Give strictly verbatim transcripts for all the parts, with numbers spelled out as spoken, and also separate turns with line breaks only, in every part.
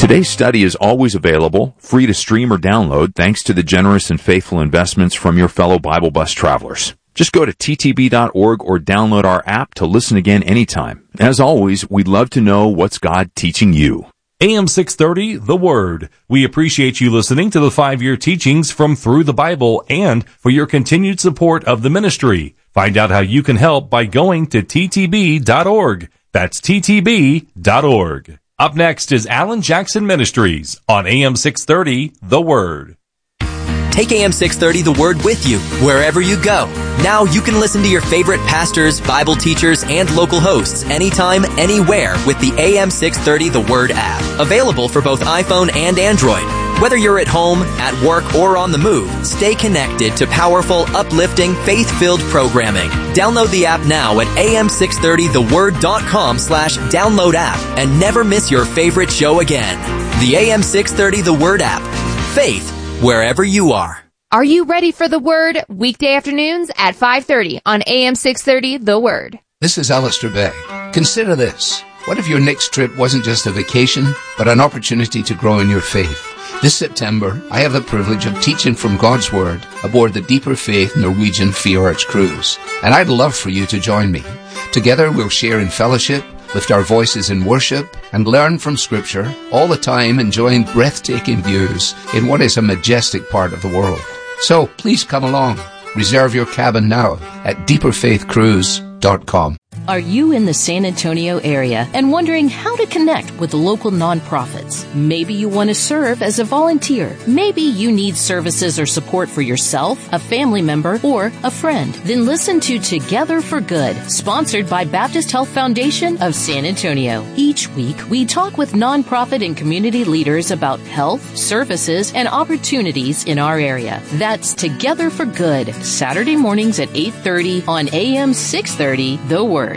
Today's study is always available, free to stream or download, thanks to the generous and faithful investments from your fellow Bible Bus travelers. Just go to t t b dot org or download our app to listen again anytime. As always, we'd love to know what's God teaching you.
A M six thirty, The Word. We appreciate you listening to the five-year teachings from Through the Bible and for your continued support of the ministry. Find out how you can help by going to t t b dot org. That's t t b dot org. Up next is Alan Jackson Ministries on A M six thirty, The Word.
Take A M six thirty The Word with you wherever you go. Now you can listen to your favorite pastors, Bible teachers, and local hosts anytime, anywhere with the A M six thirty The Word app. Available for both iPhone and Android. Whether you're at home, at work, or on the move, stay connected to powerful, uplifting, faith-filled programming. Download the app now at a m six thirty the word dot com slash download app and never miss your favorite show again. The A M six thirty The Word app. Faith wherever you are.
Are you ready for The Word? Weekday afternoons at five thirty on A M six thirty The Word.
This is Alistair Begg. Consider this. What if your next trip wasn't just a vacation, but an opportunity to grow in your faith? This September, I have the privilege of teaching from God's Word aboard the Deeper Faith Norwegian Fjords cruise, and I'd love for you to join me. Together we'll share in fellowship, lift our voices in worship, and learn from Scripture, all the time enjoying breathtaking views in what is a majestic part of the world. So please come along. Reserve your cabin now at deeper faith cruise dot com.
Are you in the San Antonio area and wondering how to connect with local nonprofits? Maybe you want to serve as a volunteer. Maybe you need services or support for yourself, a family member, or a friend. Then listen to Together for Good, sponsored by Baptist Health Foundation of San Antonio. Each week, we talk with nonprofit and community leaders about health, services, and opportunities in our area. That's Together for Good, Saturday mornings at eight thirty on A M six thirty, The Word.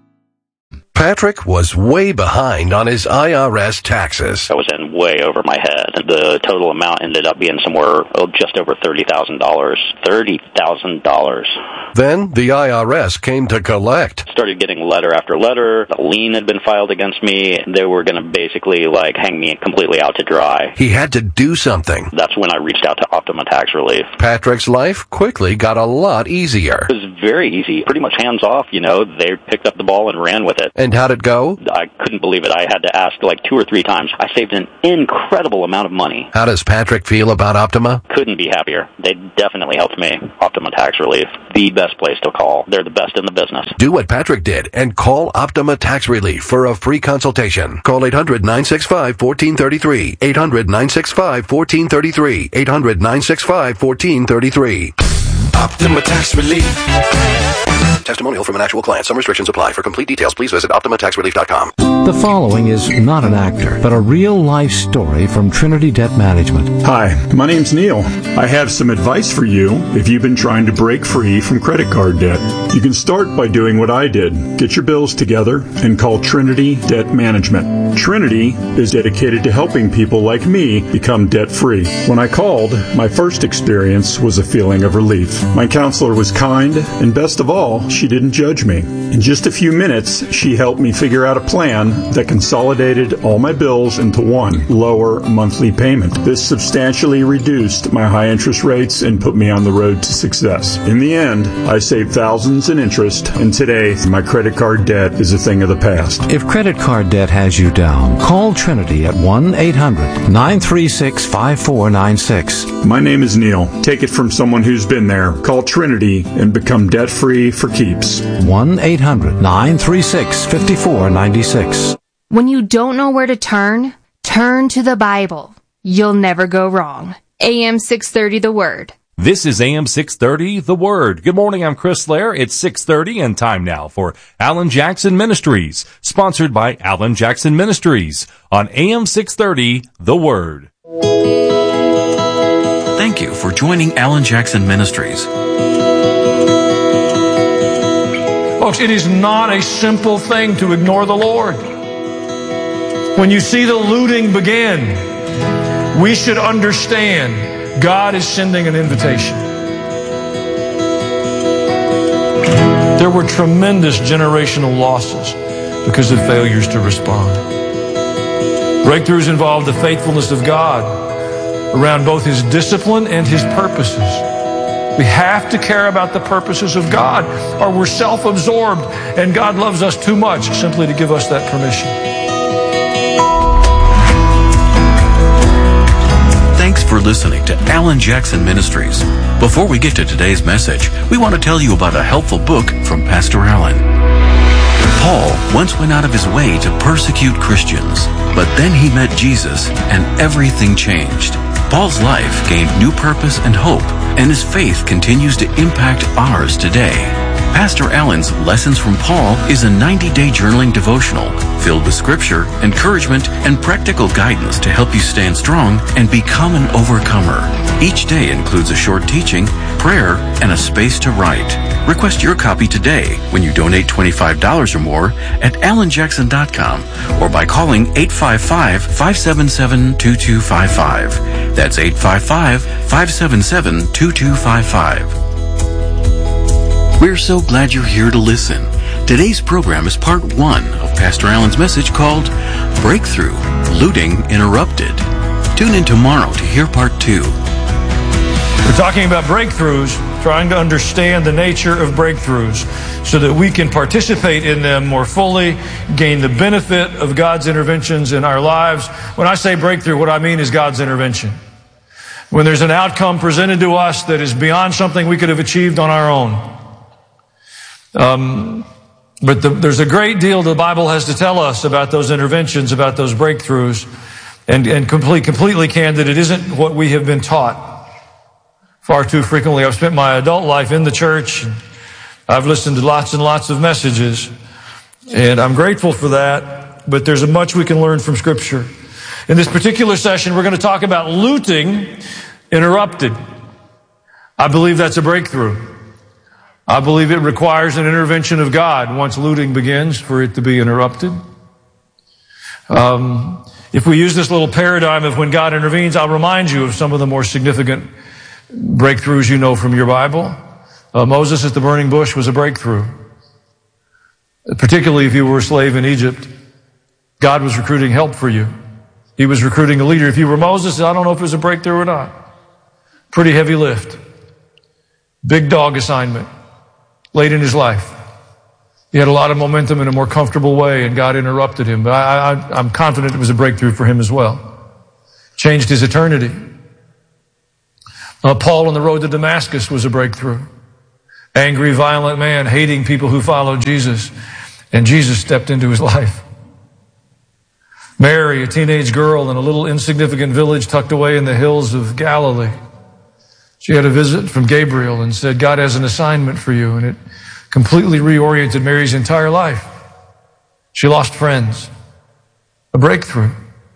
Patrick was way behind on his I R S taxes.
I was in way over my head. The total amount ended up being somewhere oh, just over thirty thousand dollars. thirty thousand dollars.
Then the I R S came to collect.
Started getting letter after letter. A lien had been filed against me. They were going to basically like hang me completely out to dry.
He had to do something.
That's when I reached out to Optima Tax Relief.
Patrick's life quickly got a lot easier.
It was very easy. Pretty much hands off, you know. They picked up the ball and ran with it.
And how'd it go?
I couldn't believe it. I had to ask like two or three times. I saved an incredible amount of money.
How does Patrick feel about Optima?
Couldn't be happier. They definitely helped me. Optima Tax Relief, the best place to call. They're the best in the business.
Do what Patrick did and call Optima Tax Relief for a free consultation. Call eight hundred nine six five one four three three. eight hundred nine six five one four three three. eight hundred nine six five one four three three.
Optima Tax Relief.
Testimonial from an actual client. Some restrictions apply. For complete details, please visit optima tax relief dot com.
The following is not an actor, but a real-life story from Trinity Debt Management.
Hi, my name's Neil. I have some advice for you if you've been trying to break free from credit card debt. You can start by doing what I did. Get your bills together and call Trinity Debt Management. Trinity is dedicated to helping people like me become debt-free. When I called, my first experience was a feeling of relief. My counselor was kind, and best of all, she didn't judge me. In just a few minutes, she helped me figure out a plan that consolidated all my bills into one lower monthly payment. This substantially reduced my high interest rates and put me on the road to success. In the end, I saved thousands in interest, and today, my credit card debt is a thing of the past.
If credit card debt has you down, call Trinity at one eight hundred nine three six five four nine six.
My name is Neil. Take it from someone who's been there. Call Trinity and become debt-free for keeps.
one eight hundred nine three six five four nine six.
When you don't know where to turn, turn to the Bible. You'll never go wrong. A M six thirty The Word.
This is A M six thirty, The Word. Good morning, I'm Chris Lair. It's six thirty and time now for Alan Jackson Ministries, sponsored by Alan Jackson Ministries on A M six thirty, The Word.
Thank you for joining Alan Jackson Ministries.
Folks, it is not a simple thing to ignore the Lord. When you see the looting begin, we should understand God is sending an invitation. There were tremendous generational losses because of failures to respond. Breakthroughs involve the faithfulness of God around both His discipline and His purposes. We have to care about the purposes of God, or we're self-absorbed, and God loves us too much simply to give us that permission.
Thanks for listening to Alan Jackson Ministries. Before we get to today's message, we want to tell you about a helpful book from Pastor Alan. Paul once went out of his way to persecute Christians, but then he met Jesus and everything changed. Paul's life gained new purpose and hope, and his faith continues to impact ours today. Pastor Alan's Lessons from Paul is a ninety-day journaling devotional filled with scripture, encouragement, and practical guidance to help you stand strong and become an overcomer. Each day includes a short teaching, prayer, and a space to write. Request your copy today when you donate twenty-five dollars or more at alan jackson dot com or by calling eight five five, five seven seven, two two five five. That's eight five five, five seven seven, two two five five. We're so glad you're here to listen. Today's program is part one of Pastor Alan's message called Breakthrough, Looting Interrupted. Tune in tomorrow to hear part two.
We're talking about breakthroughs, trying to understand the nature of breakthroughs so that we can participate in them more fully, gain the benefit of God's interventions in our lives. When I say breakthrough, what I mean is God's intervention. When there's an outcome presented to us that is beyond something we could have achieved on our own. Um, but the, there's a great deal the Bible has to tell us about those interventions, about those breakthroughs, and, and complete, completely candid, it isn't what we have been taught. Far too frequently, I've spent my adult life in the church. I've listened to lots and lots of messages, and I'm grateful for that, but there's much we can learn from Scripture. In this particular session, we're going to talk about looting interrupted. I believe that's a breakthrough. I believe it requires an intervention of God once looting begins for it to be interrupted. Um, if we use this little paradigm of when God intervenes, I'll remind you of some of the more significant breakthroughs you know from your Bible. Uh, Moses at the burning bush was a breakthrough. Particularly if you were a slave in Egypt, God was recruiting help for you. He was recruiting a leader. If you were Moses, I don't know if it was a breakthrough or not. Pretty heavy lift. Big dog assignment. Late in his life. He had a lot of momentum in a more comfortable way, and God interrupted him. But I, I, I'm confident it was a breakthrough for him as well. Changed his eternity. Uh, Paul on the road to Damascus was a breakthrough. Angry, violent man, hating people who followed Jesus. And Jesus stepped into his life. Mary, a teenage girl in a little insignificant village tucked away in the hills of Galilee. She had a visit from Gabriel and said, God has an assignment for you. And it completely reoriented Mary's entire life. She lost friends. A breakthrough.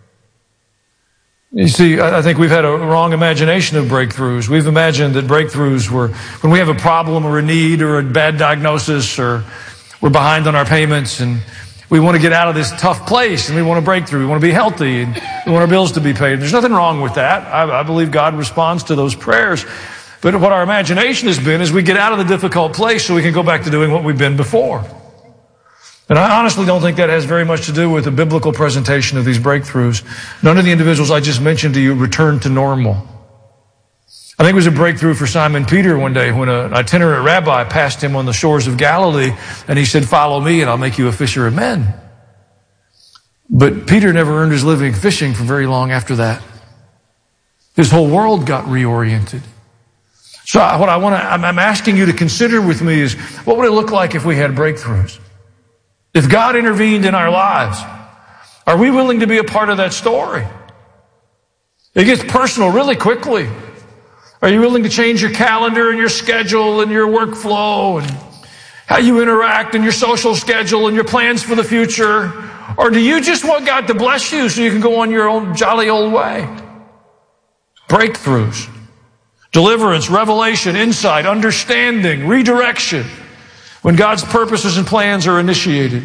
You see, I think we've had a wrong imagination of breakthroughs. We've imagined that breakthroughs were when we have a problem or a need or a bad diagnosis or we're behind on our payments and we want to get out of this tough place and we want to break through. We want to be healthy and we want our bills to be paid. There's nothing wrong with that. I, I believe God responds to those prayers. But what our imagination has been is we get out of the difficult place so we can go back to doing what we've been before. And I honestly don't think that has very much to do with the biblical presentation of these breakthroughs. None of the individuals I just mentioned to you returned to normal. I think it was a breakthrough for Simon Peter one day when an itinerant rabbi passed him on the shores of Galilee and he said, follow me and I'll make you a fisher of men. But Peter never earned his living fishing for very long after that. His whole world got reoriented. So what I want to, I'm asking you to consider with me is, what would it look like if we had breakthroughs? If God intervened in our lives, are we willing to be a part of that story? It gets personal really quickly. Are you willing to change your calendar and your schedule and your workflow and how you interact and your social schedule and your plans for the future? Or do you just want God to bless you so you can go on your own jolly old way? Breakthroughs, deliverance, revelation, insight, understanding, redirection. When God's purposes and plans are initiated.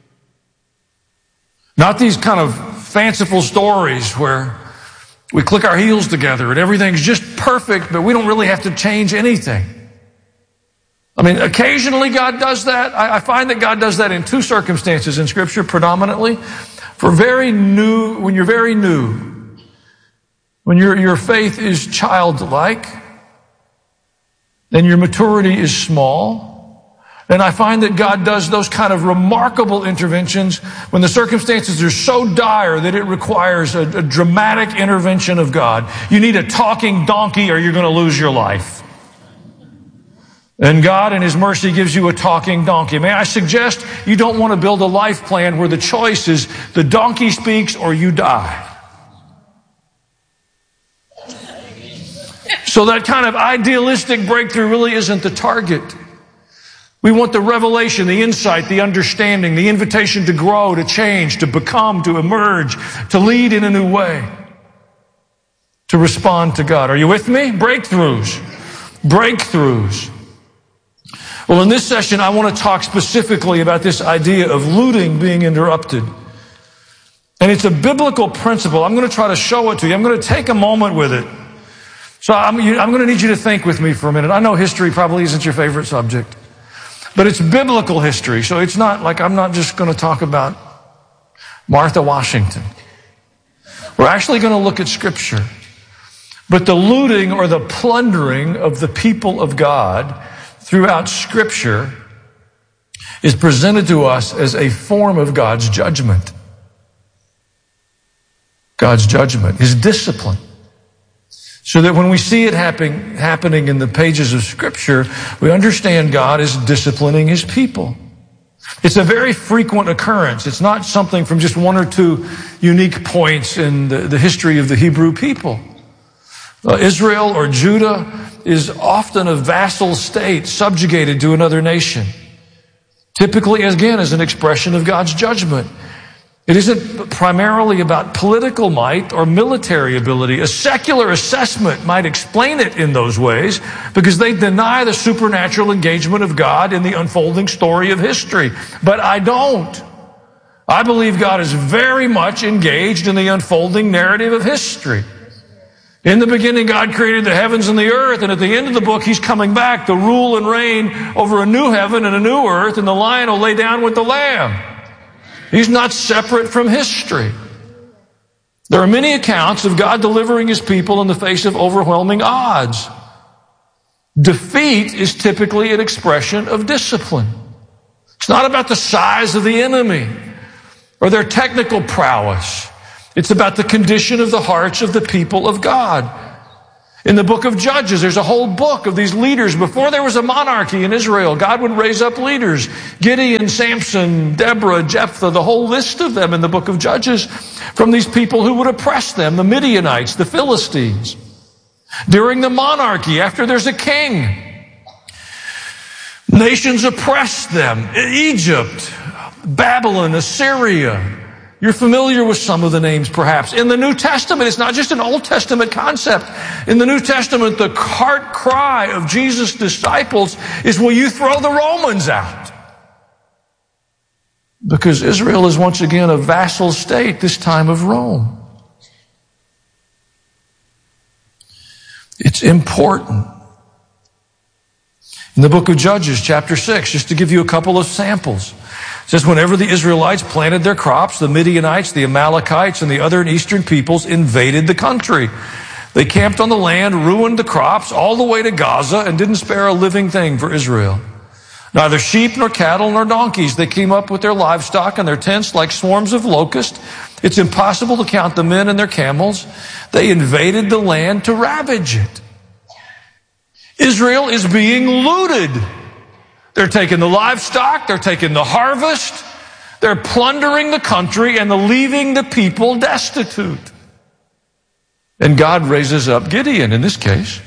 Not these kind of fanciful stories where we click our heels together and everything's just perfect, but we don't really have to change anything. I mean, occasionally God does that. I find that God does that in two circumstances in Scripture predominantly. For very new, when you're very new, when your, your faith is childlike, and your maturity is small, and I find that God does those kind of remarkable interventions when the circumstances are so dire that it requires a, a dramatic intervention of God. You need a talking donkey or you're going to lose your life. And God in His mercy gives you a talking donkey. May I suggest you don't want to build a life plan where the choice is the donkey speaks or you die. So that kind of idealistic breakthrough really isn't the target. We want the revelation, the insight, the understanding, the invitation to grow, to change, to become, to emerge, to lead in a new way, to respond to God. Are you with me? Breakthroughs. Breakthroughs. Well, in this session, I want to talk specifically about this idea of looting being interrupted. And it's a biblical principle. I'm going to try to show it to you. I'm going to take a moment with it. So I'm, I'm going to need you to think with me for a minute. I know history probably isn't your favorite subject, but it's biblical history. So it's not like I'm not just going to talk about Martha Washington. We're actually going to look at Scripture. But the looting or the plundering of the people of God throughout Scripture is presented to us as a form of God's judgment. God's judgment, His discipline. So that when we see it happen, happening in the pages of Scripture, we understand God is disciplining His people. It's a very frequent occurrence. It's not something from just one or two unique points in the, the history of the Hebrew people. Uh, Israel or Judah is often a vassal state subjugated to another nation. Typically, again, as an expression of God's judgment. It isn't primarily about political might or military ability. A secular assessment might explain it in those ways because they deny the supernatural engagement of God in the unfolding story of history. But I don't. I believe God is very much engaged in the unfolding narrative of history. In the beginning, God created the heavens and the earth, and at the end of the book, He's coming back to rule and reign over a new heaven and a new earth, and the lion will lay down with the lamb. He's not separate from history. There are many accounts of God delivering His people in the face of overwhelming odds. Defeat is typically an expression of discipline. It's not about the size of the enemy or their technical prowess. It's about the condition of the hearts of the people of God. In the book of Judges, there's a whole book of these leaders. Before there was a monarchy in Israel, God would raise up leaders. Gideon, Samson, Deborah, Jephthah, the whole list of them in the book of Judges, from these people who would oppress them, the Midianites, the Philistines. During the monarchy, after there's a king, nations oppress them. Egypt, Babylon, Assyria. You're familiar with some of the names, perhaps. In the New Testament, it's not just an Old Testament concept. In the New Testament, the heart cry of Jesus' disciples is, will you throw the Romans out? Because Israel is once again a vassal state, this time of Rome. It's important. In the book of Judges, chapter six, just to give you a couple of samples, it says, whenever the Israelites planted their crops, the Midianites, the Amalekites, and the other eastern peoples invaded the country. They camped on the land, ruined the crops all the way to Gaza, and didn't spare a living thing for Israel. Neither sheep nor cattle nor donkeys. They came up with their livestock and their tents like swarms of locusts. It's impossible to count the men and their camels. They invaded the land to ravage it. Israel is being looted. They're taking the livestock, they're taking the harvest, they're plundering the country and leaving the people destitute. And God raises up Gideon in this case.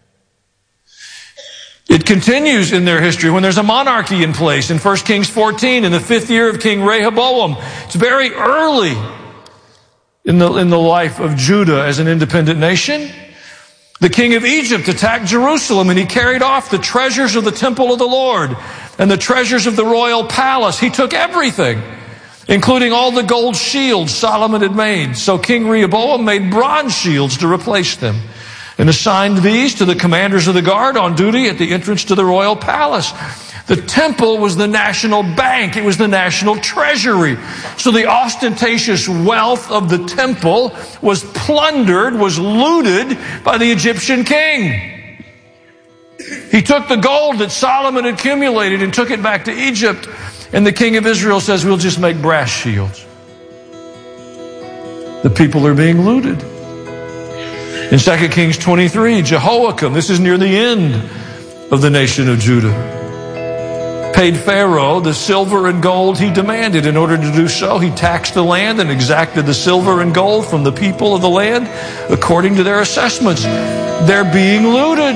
It continues in their history when there's a monarchy in place in First Kings fourteen, in the fifth year of King Rehoboam. It's very early in the, in the life of Judah as an independent nation. The king of Egypt attacked Jerusalem and he carried off the treasures of the temple of the Lord and the treasures of the royal palace. He took everything, including all the gold shields Solomon had made. So King Rehoboam made bronze shields to replace them and assigned these to the commanders of the guard on duty at the entrance to the royal palace. The temple was the national bank. It was the national treasury. So the ostentatious wealth of the temple was plundered, was looted by the Egyptian king. He took the gold that Solomon accumulated and took it back to Egypt. And the king of Israel says, we'll just make brass shields. The people are being looted. In Second Kings twenty-three, Jehoiakim, this is near the end of the nation of Judah, paid Pharaoh the silver and gold he demanded. In order to do so, he taxed the land and exacted the silver and gold from the people of the land according to their assessments. They're being looted.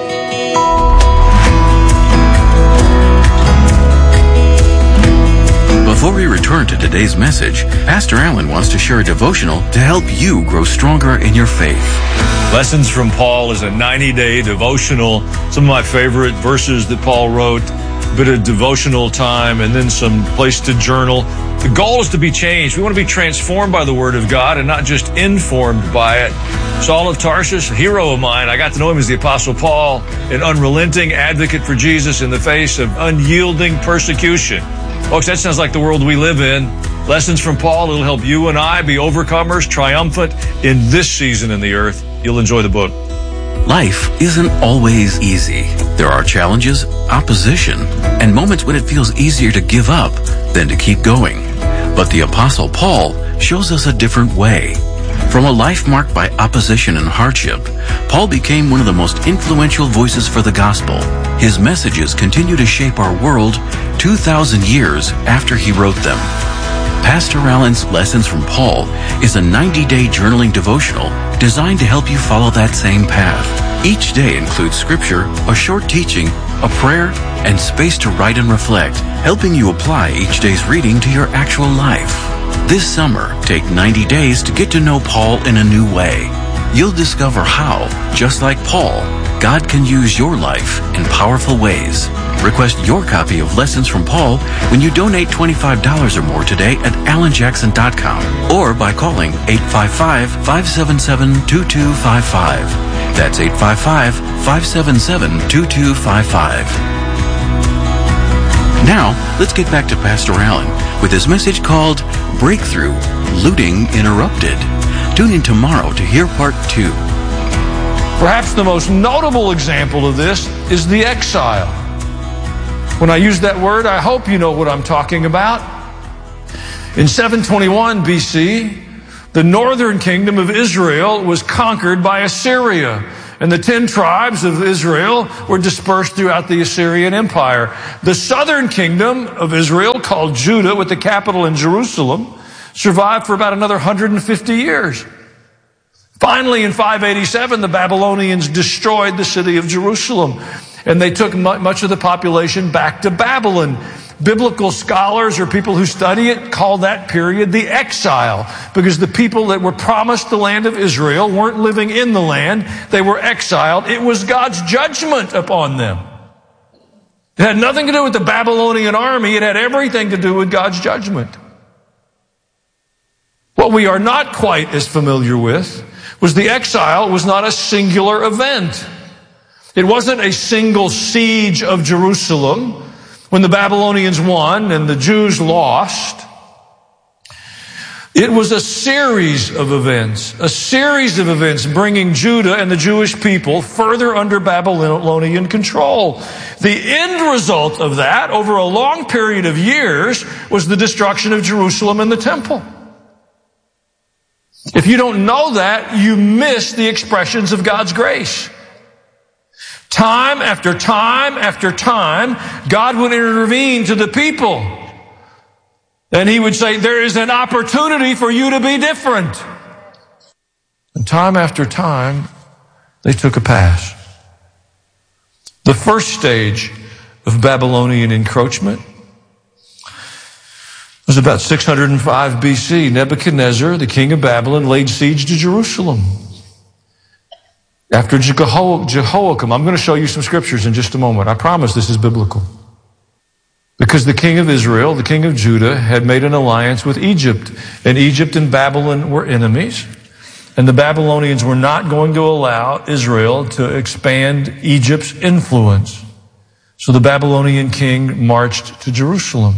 Before we return to today's message, Pastor Allen wants to share a devotional to help you grow stronger in your faith.
Lessons from Paul is a ninety-day devotional. Some of my favorite verses that Paul wrote, a bit of devotional time, and then some place to journal. The goal is to be changed. We want to be transformed by the Word of God and not just informed by it. Saul of Tarsus, a hero of mine, I got to know him as the Apostle Paul, an unrelenting advocate for Jesus in the face of unyielding persecution. Folks, that sounds like the world we live in. Lessons from Paul, it'll help you and I be overcomers, triumphant in this season in the earth. You'll enjoy the book.
Life isn't always easy. There are challenges, opposition, and moments when it feels easier to give up than to keep going. But the Apostle Paul shows us a different way. From a life marked by opposition and hardship, Paul became one of the most influential voices for the gospel. His messages continue to shape our world two thousand years after he wrote them. Pastor Allen's Lessons from Paul is a ninety-day journaling devotional designed to help you follow that same path. Each day includes scripture, a short teaching, a prayer, and space to write and reflect, helping you apply each day's reading to your actual life. This summer, take ninety days to get to know Paul in a new way. You'll discover how, just like Paul, God can use your life in powerful ways. Request your copy of Lessons from Paul when you donate twenty-five dollars or more today at alan jackson dot com or by calling eight five five, five seven seven, two two five five. That's eight five five, five seven seven, two two five five. Now, let's get back to Pastor Allen with his message called Breakthrough, Looting Interrupted. Tune in tomorrow to hear part two.
Perhaps the most notable example of this is the exile. When I use that word, I hope you know what I'm talking about. In seven twenty-one B C, the northern kingdom of Israel was conquered by Assyria, and the ten tribes of Israel were dispersed throughout the Assyrian Empire. The southern kingdom of Israel, called Judah, with the capital in Jerusalem, survived for about another one hundred fifty years. Finally, in five eighty-seven, the Babylonians destroyed the city of Jerusalem, and they took much of the population back to Babylon. Biblical scholars or people who study it call that period the exile, because the people that were promised the land of Israel weren't living in the land. They were exiled. It was God's judgment upon them. It had nothing to do with the Babylonian army. It had everything to do with God's judgment. What we are not quite as familiar with was the exile was not a singular event. It wasn't a single siege of Jerusalem when the Babylonians won and the Jews lost. It was a series of events, a series of events bringing Judah and the Jewish people further under Babylonian control. The end result of that, over a long period of years, was the destruction of Jerusalem and the temple. If you don't know that, you miss the expressions of God's grace. Time after time after time, God would intervene to the people. And He would say, there is an opportunity for you to be different. And time after time, they took a pass. The first stage of Babylonian encroachment was about six hundred five B C. Nebuchadnezzar, the king of Babylon, laid siege to Jerusalem. After Jehoiakim, I'm going to show you some scriptures in just a moment. I promise this is biblical. Because the king of Israel, the king of Judah, had made an alliance with Egypt. And Egypt and Babylon were enemies. And the Babylonians were not going to allow Israel to expand Egypt's influence. So the Babylonian king marched to Jerusalem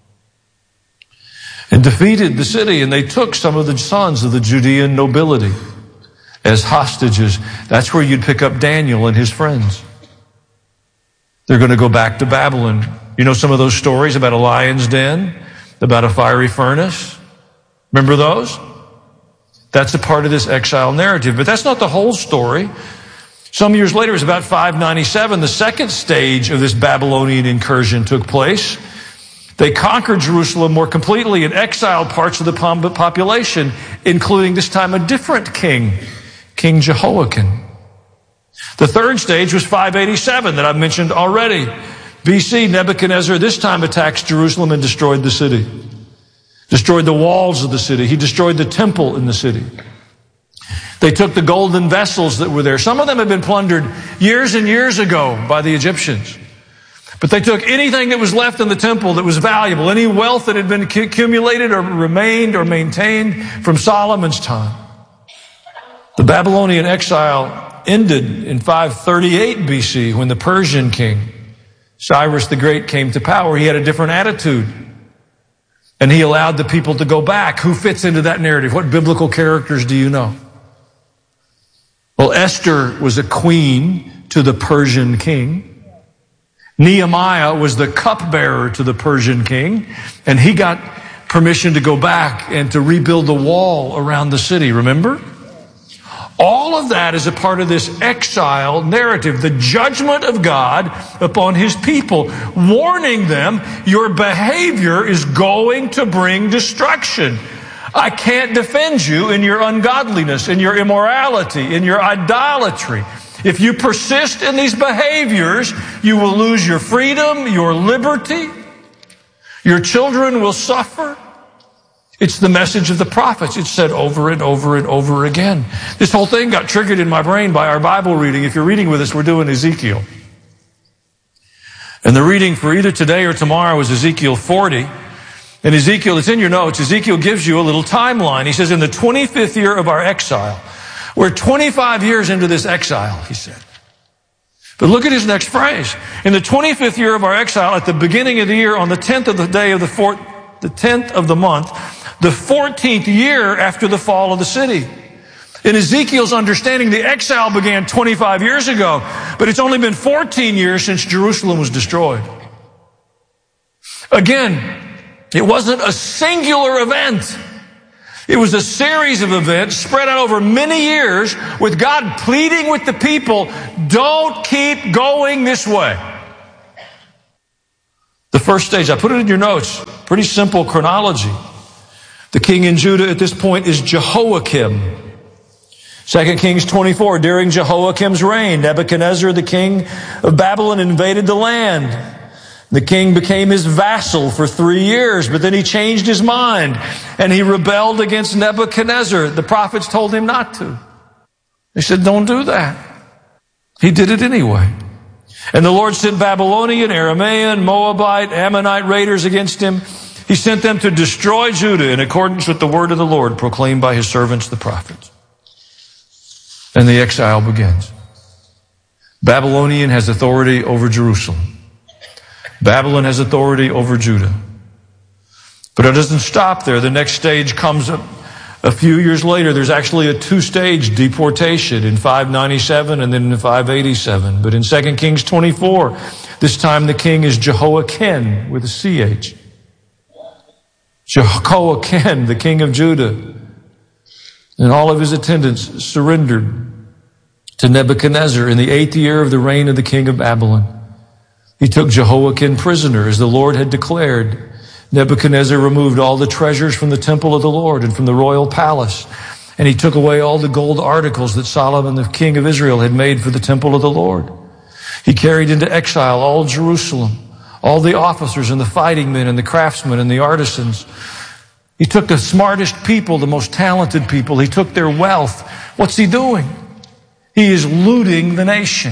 and defeated the city, and they took some of the sons of the Judean nobility as hostages. That's where you'd pick up Daniel and his friends. They're going to go back to Babylon. You know some of those stories about a lion's den, about a fiery furnace? Remember those? That's a part of this exile narrative, but that's not the whole story. Some years later, it was about five ninety-seven, the second stage of this Babylonian incursion took place. They conquered Jerusalem more completely and exiled parts of the population, including this time a different king, King Jehoiakim. The third stage was five eighty-seven that I've mentioned already. B C, Nebuchadnezzar this time attacks Jerusalem and destroyed the city. Destroyed the walls of the city. He destroyed the temple in the city. They took the golden vessels that were there. Some of them had been plundered years and years ago by the Egyptians. But they took anything that was left in the temple that was valuable, any wealth that had been accumulated or remained or maintained from Solomon's time. The Babylonian exile ended in five thirty-eight B C when the Persian king, Cyrus the Great, came to power. He had a different attitude. And he allowed the people to go back. Who fits into that narrative? What biblical characters do you know? Well, Esther was a queen to the Persian king. Nehemiah was the cupbearer to the Persian king, and he got permission to go back and to rebuild the wall around the city, remember? All of that is a part of this exile narrative, the judgment of God upon His people, warning them, your behavior is going to bring destruction. I can't defend you in your ungodliness, in your immorality, in your idolatry. If you persist in these behaviors, you will lose your freedom, your liberty. Your children will suffer. It's the message of the prophets. It's said over and over and over again. This whole thing got triggered in my brain by our Bible reading. If you're reading with us, we're doing Ezekiel. And the reading for either today or tomorrow is Ezekiel forty. And Ezekiel, it's in your notes, Ezekiel gives you a little timeline. He says, in the twenty-fifth year of our exile, we're twenty-five years into this exile, he said. But look at his next phrase. In the twenty-fifth year of our exile, at the beginning of the year, on the tenth of the day of the fourth, the tenth of the month, the fourteenth year after the fall of the city. In Ezekiel's understanding, the exile began twenty-five years ago, but it's only been fourteen years since Jerusalem was destroyed. Again, it wasn't a singular event. It was a series of events spread out over many years with God pleading with the people, don't keep going this way. The first stage, I put it in your notes, pretty simple chronology. The king in Judah at this point is Jehoiakim. Second Kings twenty-four, during Jehoiakim's reign, Nebuchadnezzar, the king of Babylon, invaded the land. The king became his vassal for three years, but then he changed his mind and he rebelled against Nebuchadnezzar. The prophets told him not to. They said, don't do that. He did it anyway. And the Lord sent Babylonian, Aramaean, Moabite, Ammonite raiders against him. He sent them to destroy Judah in accordance with the word of the Lord proclaimed by his servants, the prophets. And the exile begins. Babylonian has authority over Jerusalem. Babylon has authority over Judah. But it doesn't stop there. The next stage comes a, a few years later. There's actually a two-stage deportation in five ninety-seven and then in five eighty-seven. But in Second Kings twenty-four, this time the king is Jehoiakim with a C H. Jehoiakim, the king of Judah, and all of his attendants surrendered to Nebuchadnezzar in the eighth year of the reign of the king of Babylon. He took Jehoiakim prisoner, as the Lord had declared. Nebuchadnezzar removed all the treasures from the temple of the Lord and from the royal palace. And he took away all the gold articles that Solomon, the king of Israel, had made for the temple of the Lord. He carried into exile all Jerusalem, all the officers and the fighting men and the craftsmen and the artisans. He took the smartest people, the most talented people. He took their wealth. What's he doing? He is looting the nation.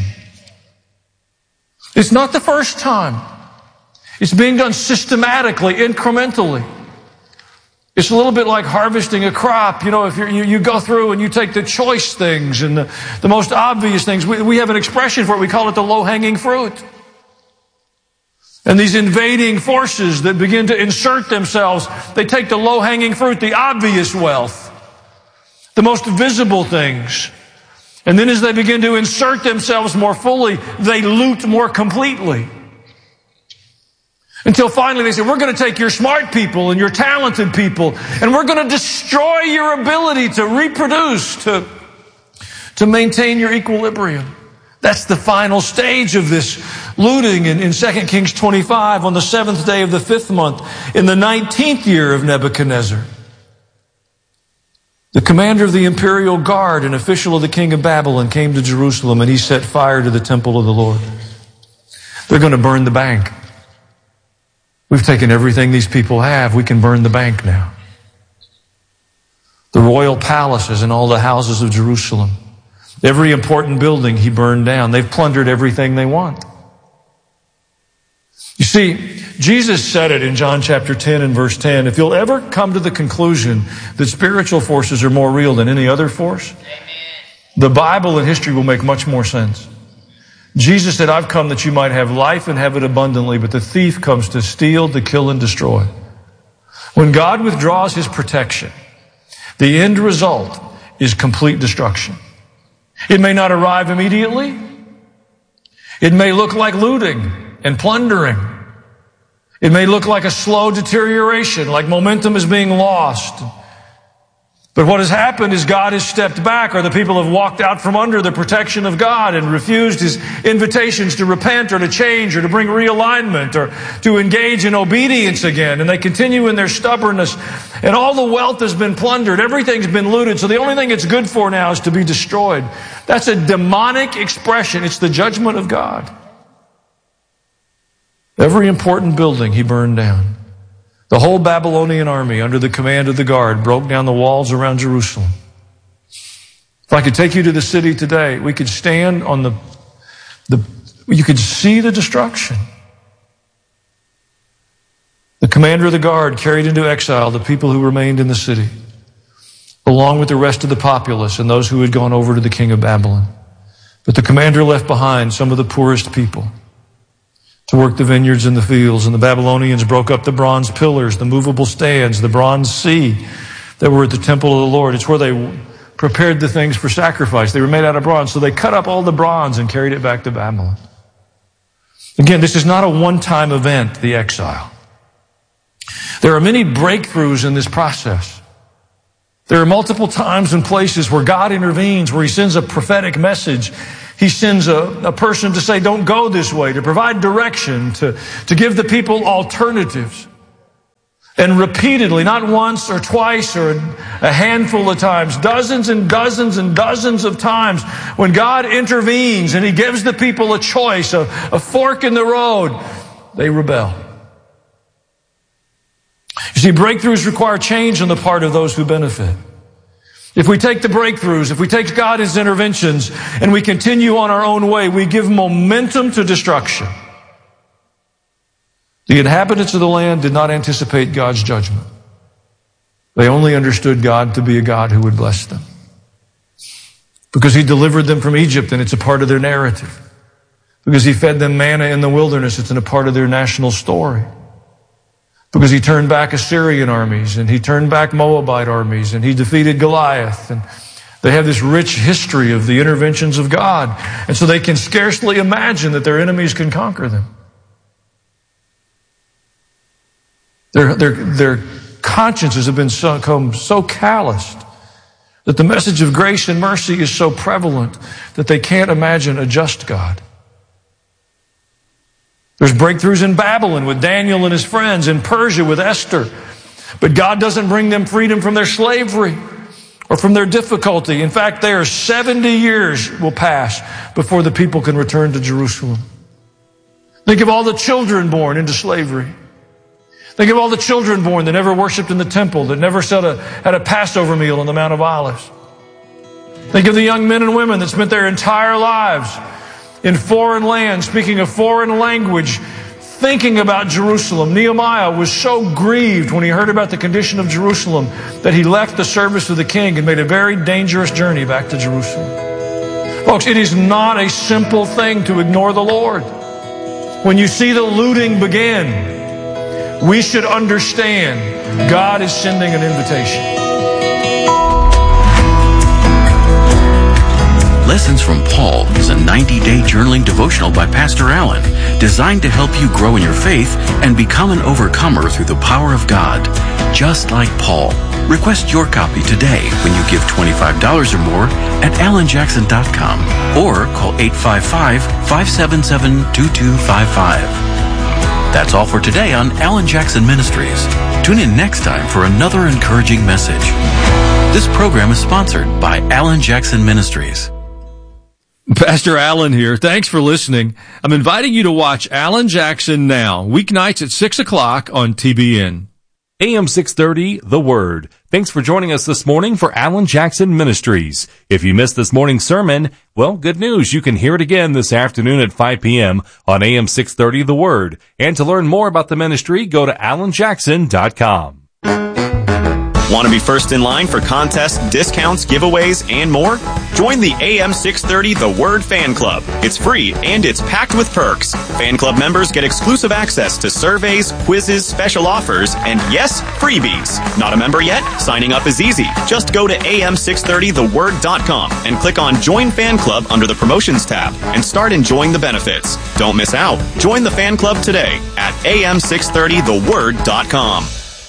It's not the first time. It's being done systematically, incrementally. It's a little bit like harvesting a crop. You know, if you're, you you go through and you take the choice things and the, the most obvious things. We, we have an expression for it. We call it the low-hanging fruit. And these invading forces that begin to insert themselves, they take the low-hanging fruit, the obvious wealth, the most visible things. And then as they begin to insert themselves more fully, they loot more completely. Until finally they say, we're going to take your smart people and your talented people, and we're going to destroy your ability to reproduce, to, to maintain your equilibrium. That's the final stage of this looting in, in Second Kings twenty-five on the seventh day of the fifth month in the nineteenth year of Nebuchadnezzar. The commander of the imperial guard, an official of the king of Babylon, came to Jerusalem and he set fire to the temple of the Lord. They're going to burn the bank. We've taken everything these people have. We can burn the bank now. The royal palaces and all the houses of Jerusalem. Every important building he burned down. They've plundered everything they want. You see, Jesus said it in John chapter ten and verse ten. If you'll ever come to the conclusion that spiritual forces are more real than any other force, amen, the Bible and history will make much more sense. Jesus said, I've come that you might have life and have it abundantly, but the thief comes to steal, to kill, and destroy. When God withdraws his protection, the end result is complete destruction. It may not arrive immediately. It may look like looting and plundering. It may look like a slow deterioration, like momentum is being lost. But what has happened is God has stepped back, or the people have walked out from under the protection of God and refused his invitations to repent or to change or to bring realignment or to engage in obedience again. And they continue in their stubbornness. And all the wealth has been plundered. Everything's been looted. So the only thing it's good for now is to be destroyed. That's a demonic expression. It's the judgment of God. Every important building he burned down. The whole Babylonian army under the command of the guard broke down the walls around Jerusalem. If I could take you to the city today, we could stand on the, the you could see the destruction. The commander of the guard carried into exile the people who remained in the city, along with the rest of the populace and those who had gone over to the king of Babylon. But the commander left behind some of the poorest people to work the vineyards and the fields. And the Babylonians broke up the bronze pillars, the movable stands, the bronze sea that were at the temple of the Lord. It's where they prepared the things for sacrifice. They were made out of bronze. So they cut up all the bronze and carried it back to Babylon. Again, this is not a one-time event, the exile. There are many breakthroughs in this process. There are multiple times and places where God intervenes, where he sends a prophetic message. He sends a, a person to say, don't go this way, to provide direction, to, to give the people alternatives. And repeatedly, not once or twice or a handful of times, dozens and dozens and dozens of times, when God intervenes and he gives the people a choice, a, a fork in the road, they rebel. You see, breakthroughs require change on the part of those who benefit. If we take the breakthroughs, if we take God's interventions, and we continue on our own way, we give momentum to destruction. The inhabitants of the land did not anticipate God's judgment. They only understood God to be a God who would bless them. Because he delivered them from Egypt, and it's a part of their narrative. Because he fed them manna in the wilderness, it's a part of their national story. Because he turned back Assyrian armies, and he turned back Moabite armies, and he defeated Goliath. And they have this rich history of the interventions of God. And so they can scarcely imagine that their enemies can conquer them. Their, their, their consciences have been so, become so calloused that the message of grace and mercy is so prevalent that they can't imagine a just God. There's breakthroughs in Babylon with Daniel and his friends, in Persia with Esther. But God doesn't bring them freedom from their slavery or from their difficulty. In fact, there are seventy years will pass before the people can return to Jerusalem. Think of all the children born into slavery. Think of all the children born that never worshiped in the temple, that never had a, had a Passover meal on the Mount of Olives. Think of the young men and women that spent their entire lives in foreign lands, speaking a foreign language, thinking about Jerusalem. Nehemiah was so grieved when he heard about the condition of Jerusalem that he left the service of the king and made a very dangerous journey back to Jerusalem. Folks, it is not a simple thing to ignore the Lord. When you see the looting begin, we should understand God is sending an invitation.
Lessons from Paul is a ninety-day journaling devotional by Pastor Allen, designed to help you grow in your faith and become an overcomer through the power of God, just like Paul. Request your copy today when you give twenty-five dollars or more at alan jackson dot com or call eight five five, five seven seven, two two five five. That's all for today on Alan Jackson Ministries. Tune in next time for another encouraging message. This program is sponsored by Alan Jackson Ministries.
Pastor Allen here. Thanks for listening. I'm inviting you to watch Alan Jackson Now, weeknights at six o'clock on T B N.
A M six thirty, The Word. Thanks for joining us this morning for Alan Jackson Ministries. If you missed this morning's sermon, well, good news. You can hear it again this afternoon at five p.m. on A M six thirty, The Word. And to learn more about the ministry, go to alan jackson dot com.
Want to be first in line for contests, discounts, giveaways, and more? Join the A M six thirty The Word Fan Club. It's free and it's packed with perks. Fan club members get exclusive access to surveys, quizzes, special offers, and yes, freebies. Not a member yet? Signing up is easy. Just go to a m six thirty the word dot com and click on Join Fan Club under the Promotions tab and start enjoying the benefits. Don't miss out. Join the fan club today at a m six thirty the word dot com.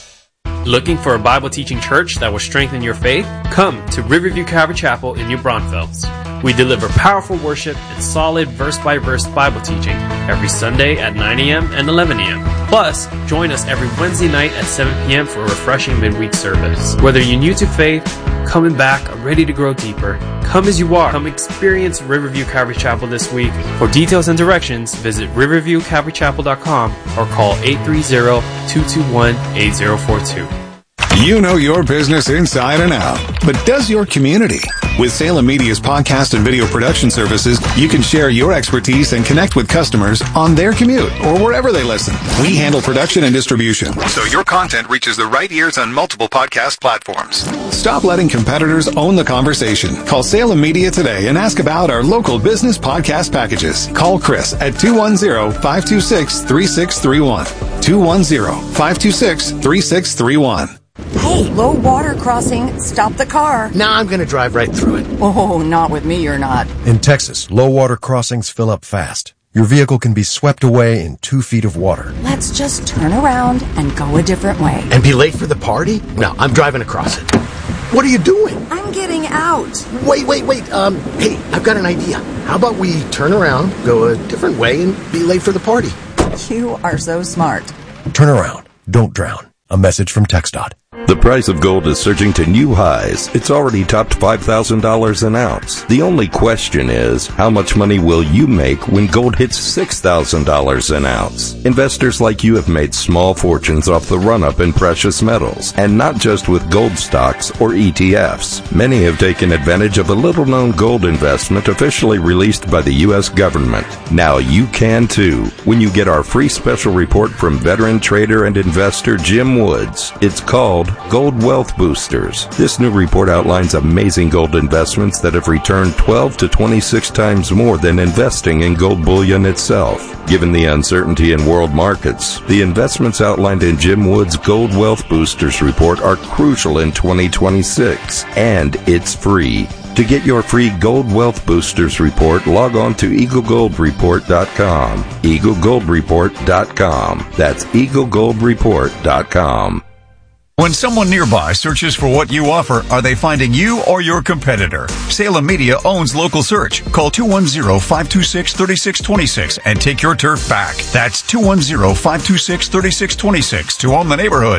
Looking for a Bible teaching church that will strengthen your faith? Come to Riverview Calvary Chapel in New Braunfels. We deliver powerful worship and solid verse-by-verse Bible teaching every Sunday at nine a.m. and eleven a.m. Plus, join us every Wednesday night at seven p.m. for a refreshing midweek service. Whether you're new to faith, coming back, or ready to grow deeper, come as you are. Come experience Riverview Calvary Chapel this week. For details and directions, visit riverview calvary chapel dot com or call eight three zero, two two one, eight zero four two.
You know your business inside and out, but does your community? With Salem Media's podcast and video production services, you can share your expertise and connect with customers on their commute or wherever they listen. We handle production and distribution, so your content reaches the right ears on multiple podcast platforms. Stop letting competitors own the conversation. Call Salem Media today and ask about our local business podcast packages. Call Chris at two one zero, five two six, three six three one. two one zero, five two six, three six three one.
Hey, low water crossing. Stop the car.
Nah, I'm going to drive right through it.
Oh, not with me, you're not.
In Texas, low water crossings fill up fast. Your vehicle can be swept away in two feet of water.
Let's just turn around and go a different way.
And be late for the party? No, I'm driving across it. What are you doing?
I'm getting out.
Wait, wait, wait. Um, hey, I've got an idea. How about we turn around, go a different way, and be late for the party?
You are so smart.
Turn around. Don't drown. A message from TxDOT.
The price of gold is surging to new highs. It's already topped five thousand dollars an ounce. The only question is, how much money will you make when gold hits six thousand dollars an ounce? Investors like you have made small fortunes off the run-up in precious metals, and not just with gold stocks or E T Fs. Many have taken advantage of a little-known gold investment officially released by the U S government. Now you can too, when you get our free special report from veteran trader and investor Jim Woods. It's called Gold Wealth Boosters. This new report outlines amazing gold investments that have returned twelve to twenty-six times more than investing in gold bullion itself. Given the uncertainty in world markets, the investments outlined in Jim Wood's Gold Wealth Boosters report are crucial in twenty twenty-six, and it's free. To get your free Gold Wealth Boosters report, log on to eagle gold report dot com. eagle gold report dot com. That's eagle gold report dot com.
When someone nearby searches for what you offer, are they finding you or your competitor? Salem Media owns Local Search. Call two one zero, five two six, three six two six and take your turf back. That's two one zero, five two six, three six two six to own the neighborhood.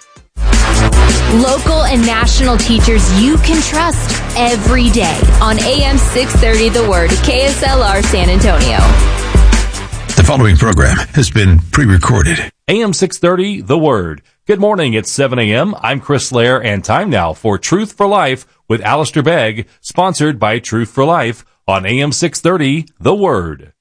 Local and national teachers you can trust every day on A M six thirty The Word, K S L R San Antonio.
The following program has been pre-recorded.
A M six thirty, The Word. Good morning, it's seven a.m. I'm Chris Lair, and time now for Truth for Life with Alistair Begg, sponsored by Truth for Life on A M six thirty, The Word.